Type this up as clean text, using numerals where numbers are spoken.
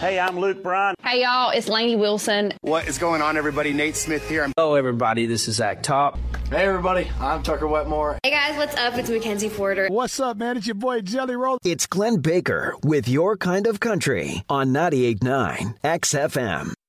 Hey, I'm Luke Bryan. Hey, y'all, it's Lainey Wilson. What is going on, everybody? Nate Smith here. Hello, everybody. This is Zach Top. Hey, everybody. I'm Tucker Wetmore. Hey, guys. What's up? It's Mackenzie Porter. What's up, man? It's your boy Jelly Roll. It's Glenn Baker with Your Kind of Country on 98.9 XFM.